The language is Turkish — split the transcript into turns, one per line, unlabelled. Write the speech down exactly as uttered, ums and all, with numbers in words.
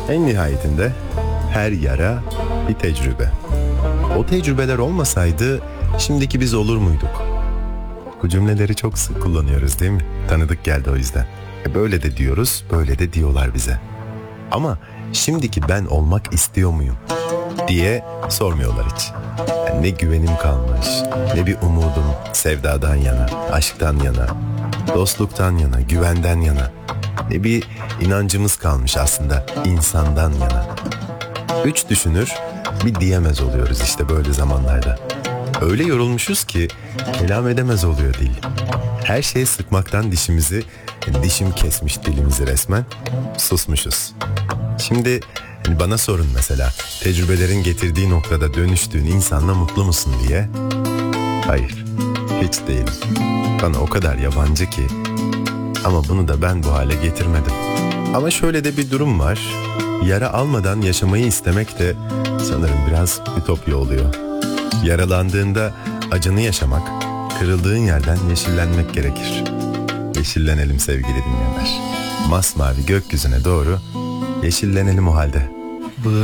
En nihayetinde her yara bir tecrübe. O tecrübeler olmasaydı şimdiki biz olur muyduk? Bu cümleleri çok sık kullanıyoruz değil mi? Tanıdık geldi o yüzden. E böyle de diyoruz, böyle de diyorlar bize. Ama şimdiki ben olmak istiyor muyum diye sormuyorlar hiç. Yani ne güvenim kalmış, ne bir umudum sevdadan yana, aşktan yana, dostluktan yana, güvenden yana, ne bir inancımız kalmış aslında insandan yana. Üç düşünür, bir diyemez oluyoruz işte böyle zamanlarda. Öyle yorulmuşuz ki kelam edemez oluyor dil. Her şeye sıkmaktan dişimizi, dişim kesmiş dilimizi resmen, susmuşuz. Şimdi bana sorun mesela, tecrübelerin getirdiği noktada dönüştüğün insanla mutlu musun diye. Hayır, hiç değilim. Bana o kadar yabancı ki. Ama bunu da ben bu hale getirmedim. Ama şöyle de bir durum var. Yara almadan yaşamayı istemek de sanırım biraz ütopya oluyor. Yaralandığında acını yaşamak, kırıldığın yerden yeşillenmek gerekir. Yeşillenelim sevgili dinleyenler. Masmavi gökyüzüne doğru yeşillenelim o halde.